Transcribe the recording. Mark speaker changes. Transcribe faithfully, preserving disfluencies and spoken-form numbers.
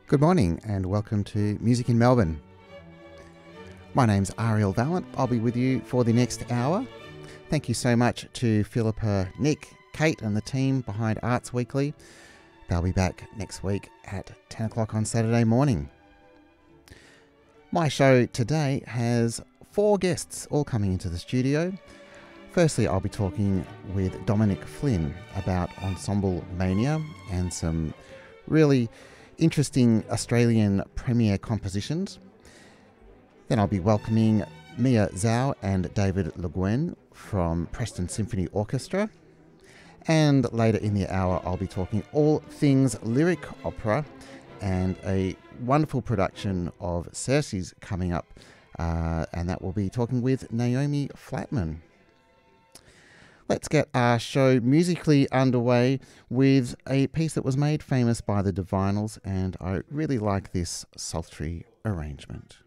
Speaker 1: Good morning and welcome to Music in Melbourne. My name's Ariel Vallant. I'll be with you for the next hour. Thank you so much to Philippa, Nick, Kate and the team behind Arts Weekly. They'll be back next week at ten o'clock on Saturday morning. My show today has four guests all coming into the studio. Firstly, I'll be talking with Dominic Flynn about Ensemble Mania and some really interesting Australian premiere compositions. Then I'll be welcoming Mia Zhao and David Le Guen from Preston Symphony Orchestra. And later in the hour, I'll be talking all things lyric opera and a wonderful production of Circe's coming up. Uh, and that will be talking with Naomi Flatman. Let's get our show musically underway with a piece that was made famous by the Divinals, and I really like this sultry arrangement.